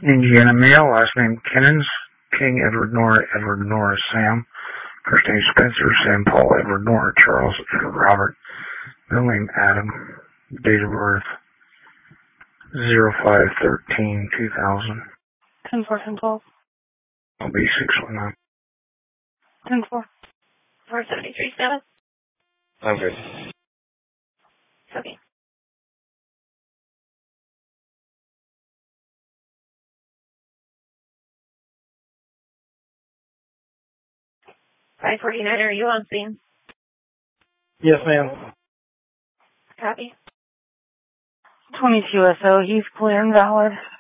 Indiana male, last name Kennens, King Edward Nora Sam, first name Spencer, Sam Paul Edward Nora Charles Edward Robert, middle name Adam, date of birth 05/13/2000. 10-4, 10-12. I'll be 619. 10-4. 473 status? I'm good. Okay. $549, are you on scene? Yes, ma'am. Copy. 22 SO, he's clear and valid.